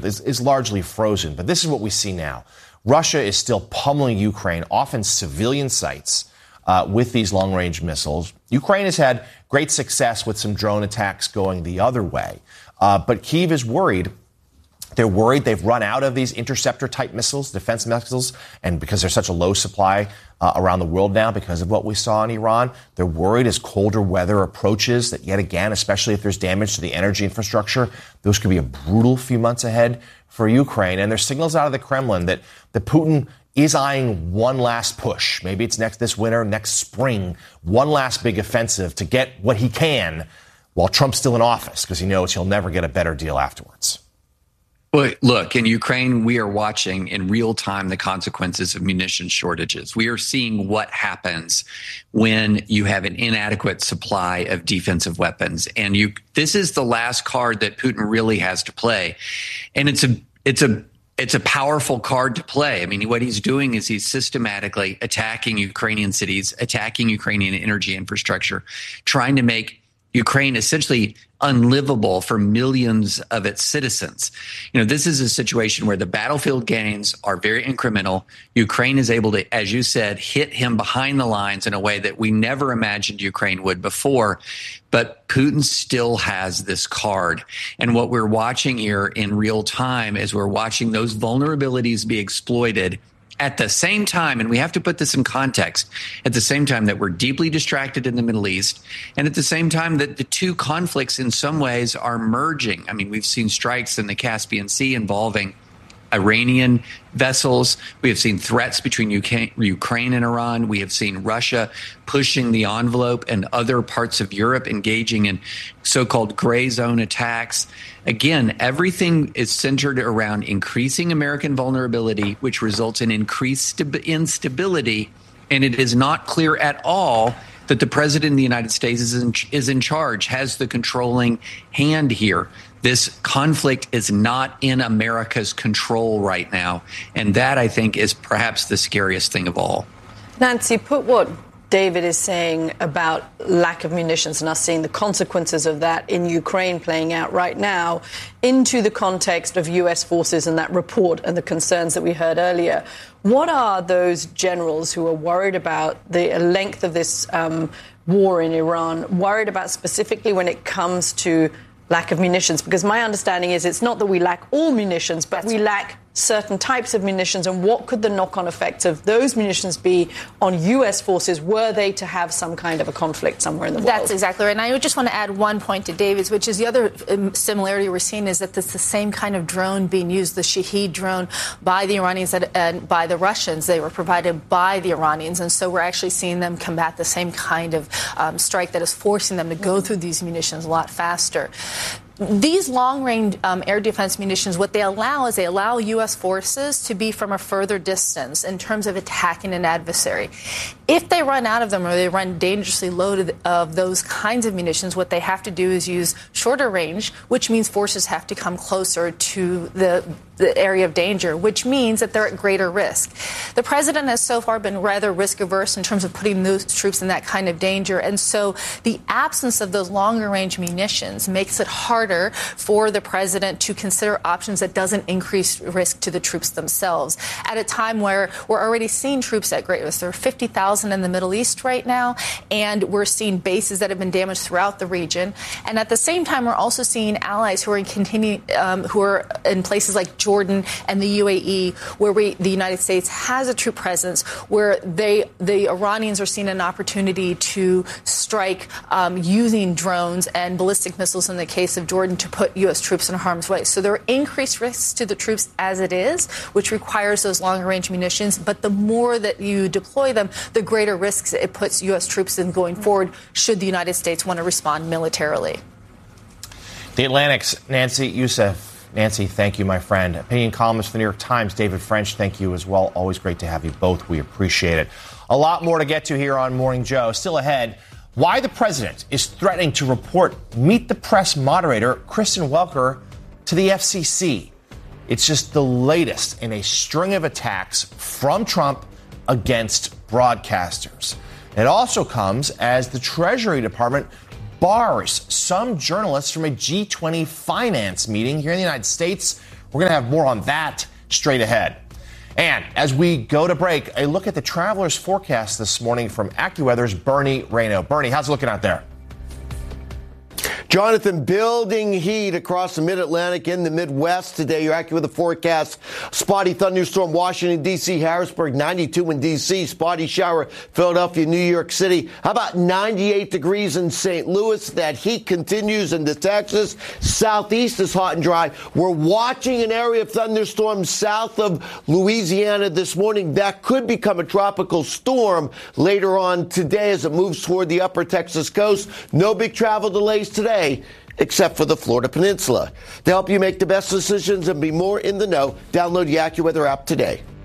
battlefield is largely frozen. But this is what we see now. Russia is still pummeling Ukraine, often civilian sites, with these long-range missiles. Ukraine has had great success with some drone attacks going the other way. But Kyiv is worried. They're worried they've run out of these interceptor-type missiles, defense missiles, and because there's such a low supply around the world now because of what we saw in Iran, they're worried as colder weather approaches that yet again, especially if there's damage to the energy infrastructure, those could be a brutal few months ahead for Ukraine. And there's signals out of the Kremlin that Putin is eyeing one last push. Maybe it's this winter, next spring, one last big offensive to get what he can while Trump's still in office because he knows he'll never get a better deal afterwards. Well, look, in Ukraine, we are watching in real time the consequences of munition shortages. We are seeing what happens when you have an inadequate supply of defensive weapons. And this is the last card that Putin really has to play. And it's a powerful card to play. I mean, what he's doing is he's systematically attacking Ukrainian cities, attacking Ukrainian energy infrastructure, trying to make Ukraine essentially unlivable for millions of its citizens. This is a situation where the battlefield gains are very incremental. Ukraine is able to, as you said, hit him behind the lines in a way that we never imagined Ukraine would before. But Putin still has this card. And what we're watching here in real time is we're watching those vulnerabilities be exploited at the same time, and we have to put this in context, at the same time that we're deeply distracted in the Middle East, and at the same time that the two conflicts in some ways are merging. I mean, we've seen strikes in the Caspian Sea involving Iranian vessels. We have seen threats between Ukraine and Iran. We have seen Russia pushing the envelope and other parts of Europe engaging in so-called gray zone attacks. Again, everything is centered around increasing American vulnerability, which results in increased instability. And it is not clear at all that the president of the United States is in charge, has the controlling hand here. This conflict is not in America's control right now. And that, I think, is perhaps the scariest thing of all. Nancy, put what David is saying about lack of munitions and us seeing the consequences of that in Ukraine playing out right now into the context of U.S. forces and that report and the concerns that we heard earlier. What are those generals who are worried about the length of this war in Iran, worried about specifically when it comes to lack of munitions? Because my understanding is it's not that we lack all munitions, but we lack certain types of munitions. And what could the knock-on effects of those munitions be on U.S. forces were they to have some kind of a conflict somewhere in the world? That's exactly right. And I just want to add one point to David's, which is the other similarity we're seeing is that it's the same kind of drone being used, the Shahed drone, by the Iranians and by the Russians. They were provided by the Iranians. And so we're actually seeing them combat the same kind of strike that is forcing them to go through these munitions a lot faster. These long-range air defense munitions, what they allow is they allow U.S. forces to be from a further distance in terms of attacking an adversary. If they run out of them or they run dangerously low of those kinds of munitions, what they have to do is use shorter range, which means forces have to come closer to the area of danger, which means that they're at greater risk. The president has so far been rather risk-averse in terms of putting those troops in that kind of danger. And so the absence of those longer-range munitions makes it harder for the president to consider options that doesn't increase risk to the troops themselves. At a time where we're already seeing troops at great risk. There are 50,000 in the Middle East right now, and we're seeing bases that have been damaged throughout the region. And at the same time, we're also seeing allies who are who are in places like Jordan and the UAE, where the United States has a true presence, where the Iranians are seeing an opportunity to strike using drones and ballistic missiles in the case of Jordan to put U.S. troops in harm's way. So there are increased risks to the troops as it is, which requires those longer-range munitions. But the more that you deploy them, the greater risks it puts U.S. troops in going forward should the United States want to respond militarily. The Atlantic's Nancy Youssef. Nancy, thank you, my friend. Opinion columnist for the New York Times, David French, thank you as well. Always great to have you both. We appreciate it. A lot more to get to here on Morning Joe. Still ahead, why the president is threatening to report Meet the Press moderator Kristen Welker to the FCC. It's just the latest in a string of attacks from Trump against broadcasters. It also comes as the Treasury Department bars some journalists from a G20 finance meeting here in the United States, We're going to have more on that straight ahead. And as we go to break, a look at the traveler's forecast this morning from AccuWeather's Bernie Rayno. Bernie, how's it looking out there? Jonathan, building heat across the mid-Atlantic in the Midwest today. You're accurate with the forecast. Spotty thunderstorm, Washington, D.C., Harrisburg, 92 in D.C., spotty shower, Philadelphia, New York City. How about 98 degrees in St. Louis? That heat continues into Texas. Southeast is hot and dry. We're watching an area of thunderstorms south of Louisiana this morning. That could become a tropical storm later on today as it moves toward the upper Texas coast. No big travel delays today, except for the Florida Peninsula. To help you make the best decisions and be more in the know, download the AccuWeather app today.